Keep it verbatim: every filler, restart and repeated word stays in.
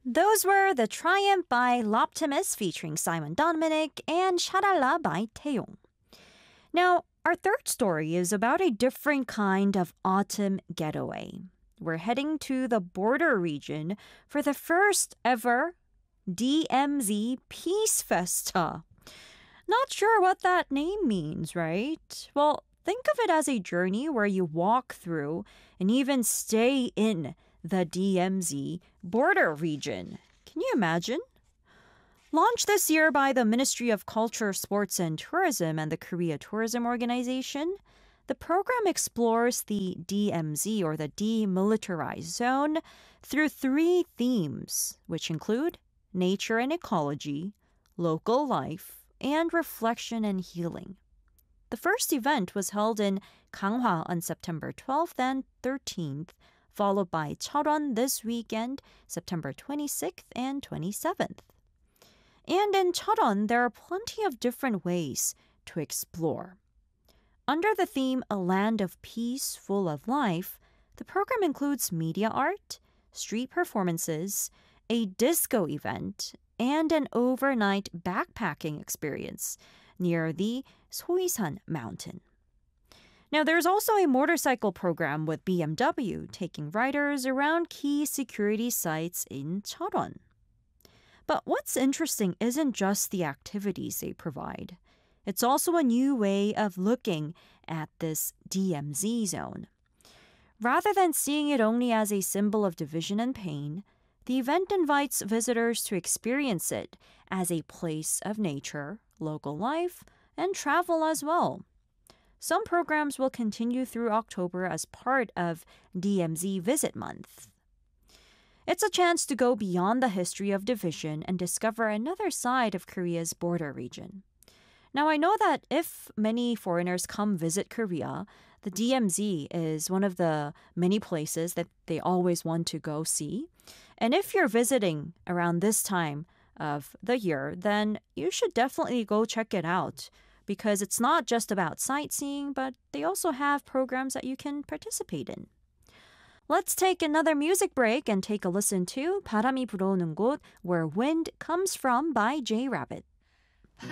Those were The Triumph by Loptimus featuring Simon Dominic and Sharala by Taeyong. Now, our third story is about a different kind of autumn getaway. We're heading to the border region for the first ever D M Z Peace Festa. Not sure what that name means, right? Well, think of it as a journey where you walk through and even stay in the D M Z border region. Can you imagine? Launched this year by the Ministry of Culture, Sports and Tourism and the Korea Tourism Organization, the program explores the D M Z, or the Demilitarized Zone, through three themes, which include nature and ecology, local life, and reflection and healing. The first event was held in Ganghwa on September twelfth and thirteenth, followed by Cheollwon this weekend, September twenty-sixth and twenty-seventh. And in Cheollwon, there are plenty of different ways to explore. Under the theme A Land of Peace Full of Life, the program includes media art, street performances, a disco event, and an overnight backpacking experience near the Soisan Mountain. Now, there's also a motorcycle program with B M W taking riders around key security sites in Cheollwon. But what's interesting isn't just the activities they provide. It's also a new way of looking at this D M Z zone. Rather than seeing it only as a symbol of division and pain, the event invites visitors to experience it as a place of nature, local life, and travel as well. Some programs will continue through October as part of D M Z Visit Month. It's a chance to go beyond the history of division and discover another side of Korea's border region. Now, I know that if many foreigners come visit Korea, the D M Z is one of the many places that they always want to go see. And if you're visiting around this time of the year, then you should definitely go check it out, because it's not just about sightseeing, but they also have programs that you can participate in. Let's take another music break and take a listen to 바람이 불어오는 곳, Where Wind Comes From by J-Rabbit.